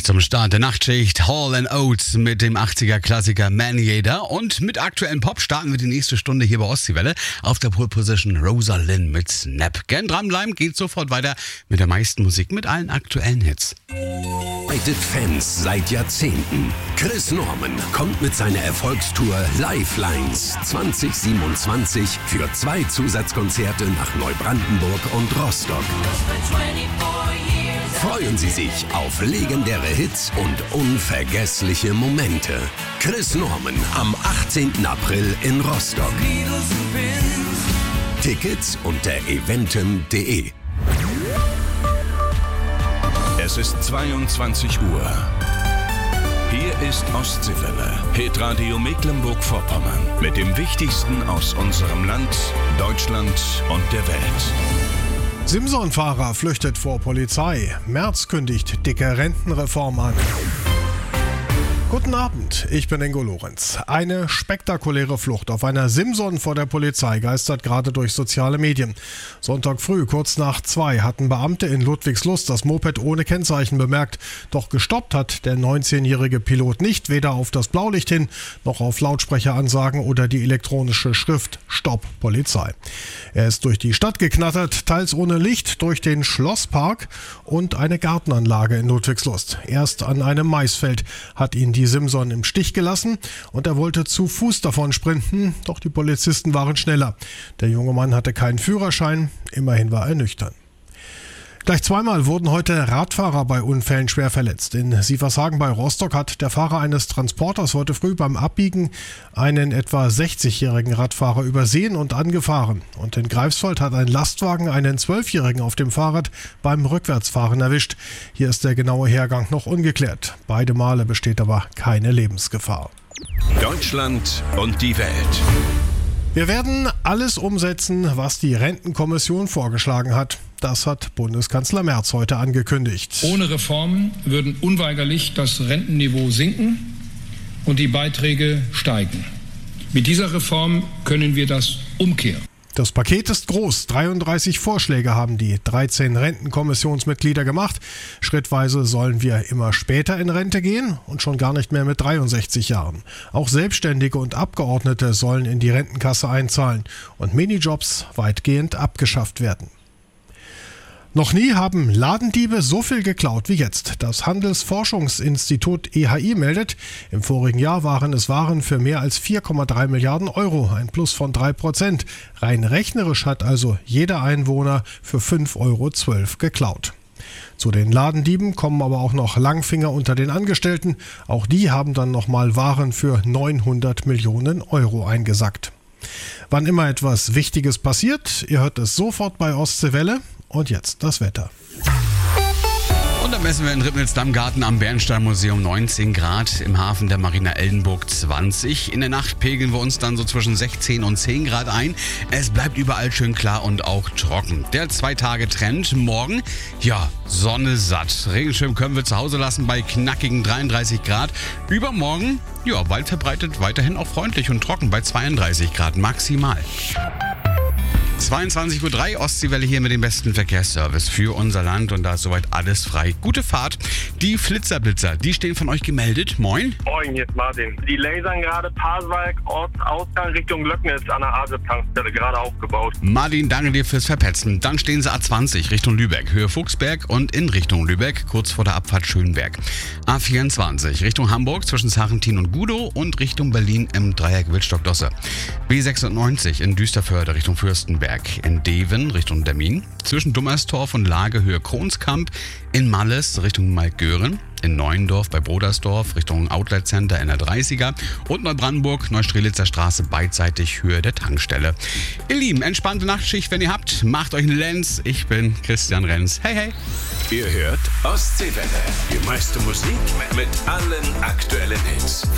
Gleich zum Start der Nachtschicht Hall & Oates mit dem 80er-Klassiker Maniator. Und mit aktuellem Pop starten wir die nächste Stunde hier bei Ostseewelle. Auf der Pole Position Rosalind mit Snap. Gern dranbleiben, geht sofort weiter mit der meisten Musik, mit allen aktuellen Hits. Begleitet Fans seit Jahrzehnten. Chris Norman kommt mit seiner Erfolgstour Lifelines 2027 für 2 Zusatzkonzerte nach Neubrandenburg und Rostock. Freuen Sie sich auf legendäre Hits und unvergessliche Momente. Chris Norman am 18. April in Rostock. Tickets unter eventim.de. Es ist 22 Uhr. Hier ist Ostseewelle, Hitradio Mecklenburg-Vorpommern. Mit dem Wichtigsten aus unserem Land, Deutschland und der Welt. Simson-Fahrer flüchtet vor Polizei. Merz kündigt dicke Rentenreform an. Guten Abend, ich bin Ingo Lorenz. Eine spektakuläre Flucht auf einer Simson vor der Polizei geistert gerade durch soziale Medien. Sonntag früh, kurz nach 2, hatten Beamte in Ludwigslust das Moped ohne Kennzeichen bemerkt. Doch gestoppt hat der 19-jährige Pilot nicht, weder auf das Blaulicht hin, noch auf Lautsprecheransagen oder die elektronische Schrift Stopp Polizei. Er ist durch die Stadt geknattert, teils ohne Licht, durch den Schlosspark und eine Gartenanlage in Ludwigslust. Erst an einem Maisfeld hat ihn die Simson im Stich gelassen und er wollte zu Fuß davon sprinten, doch die Polizisten waren schneller. Der junge Mann hatte keinen Führerschein, immerhin war er nüchtern. Gleich zweimal wurden heute Radfahrer bei Unfällen schwer verletzt. In Sievershagen bei Rostock hat der Fahrer eines Transporters heute früh beim Abbiegen einen etwa 60-jährigen Radfahrer übersehen und angefahren. Und in Greifswald hat ein Lastwagen einen 12-jährigen auf dem Fahrrad beim Rückwärtsfahren erwischt. Hier ist der genaue Hergang noch ungeklärt. Beide Male besteht aber keine Lebensgefahr. Deutschland und die Welt. Wir werden alles umsetzen, was die Rentenkommission vorgeschlagen hat. Das hat Bundeskanzler Merz heute angekündigt. Ohne Reformen würden unweigerlich das Rentenniveau sinken und die Beiträge steigen. Mit dieser Reform können wir das umkehren. Das Paket ist groß. 33 Vorschläge haben die 13 Rentenkommissionsmitglieder gemacht. Schrittweise sollen wir immer später in Rente gehen und schon gar nicht mehr mit 63 Jahren. Auch Selbstständige und Abgeordnete sollen in die Rentenkasse einzahlen und Minijobs weitgehend abgeschafft werden. Noch nie haben Ladendiebe so viel geklaut wie jetzt. Das Handelsforschungsinstitut EHI meldet, im vorigen Jahr waren es Waren für mehr als 4,3 Milliarden Euro, ein Plus von 3%. Rein rechnerisch hat also jeder Einwohner für 5,12 Euro geklaut. Zu den Ladendieben kommen aber auch noch Langfinger unter den Angestellten. Auch die haben dann nochmal Waren für 900 Millionen Euro eingesackt. Wann immer etwas Wichtiges passiert, ihr hört es sofort bei Ostseewelle. Und jetzt das Wetter. Und dann messen wir in Rippnitz-Dammgarten am Bernstein-Museum 19 Grad, im Hafen der Marina Eldenburg 20. In der Nacht pegeln wir uns dann so zwischen 16 und 10 Grad ein. Es bleibt überall schön klar und auch trocken. Der 2-Tage-Trend morgen, ja, Sonne satt. Regenschirm können wir zu Hause lassen bei knackigen 33 Grad. Übermorgen, ja, weit verbreitet weiterhin auch freundlich und trocken bei 32 Grad maximal. 22.03 Uhr, Ostseewelle hier mit dem besten Verkehrsservice für unser Land und da ist soweit alles frei. Gute Fahrt. Die Flitzer-Blitzer, die stehen von euch gemeldet. Moin. Moin, hier ist Martin. Die lasern gerade Pasewalk, Ortsausgang Richtung Löcknitz an der ASEP-Tankstelle gerade aufgebaut. Martin, danke dir fürs Verpetzen. Dann stehen sie A20 Richtung Lübeck, Höhe Fuchsberg und in Richtung Lübeck, kurz vor der Abfahrt Schönberg. A24 Richtung Hamburg zwischen Sarrentin und Gudow und Richtung Berlin im Dreieck Wittstock-Dosse. B96 in Düsterförde Richtung Fürstenberg. In Deven Richtung Demmin, zwischen Dummerstorf und Lagehöhe Kronskamp, in Malles Richtung Malkgören, in Neuendorf bei Brodersdorf Richtung Outlet Center in der 30er und Neubrandenburg, Neustrelitzer Straße beidseitig Höhe der Tankstelle. Ihr Lieben, entspannte Nachtschicht, wenn ihr habt, macht euch einen Lenz. Ich bin Christian Renz. Hey, hey. Ihr hört Ostseewelle. Die meiste Musik mit allen aktuellen Hits.